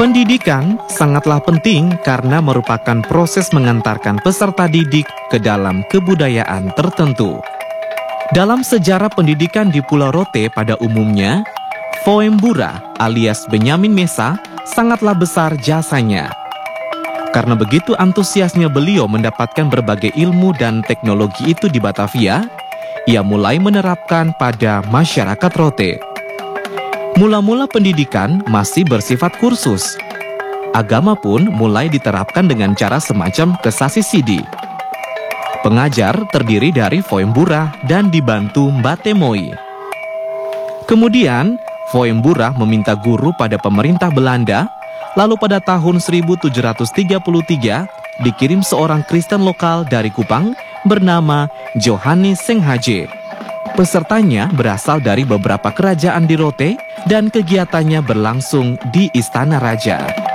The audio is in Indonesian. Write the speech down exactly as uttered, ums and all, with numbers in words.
Pendidikan sangatlah penting karena merupakan proses mengantarkan peserta didik ke dalam kebudayaan tertentu. Dalam sejarah pendidikan di Pulau Rote pada umumnya, Foembura alias Benyamin Mesa sangatlah besar jasanya. Karena begitu antusiasnya beliau mendapatkan berbagai ilmu dan teknologi itu di Batavia, ia mulai menerapkan pada masyarakat Rote. Mula-mula pendidikan masih bersifat kursus. Agama pun mulai diterapkan dengan cara semacam kesasi sidi. Pengajar terdiri dari Foembura dan dibantu Mbate Moi. Kemudian, Foembura meminta guru pada pemerintah Belanda, lalu pada tahun seribu tujuh ratus tiga puluh tiga dikirim seorang Kristen lokal dari Kupang bernama Johannes Senghaje. Pesertanya berasal dari beberapa kerajaan di Rote dan kegiatannya berlangsung di Istana Raja.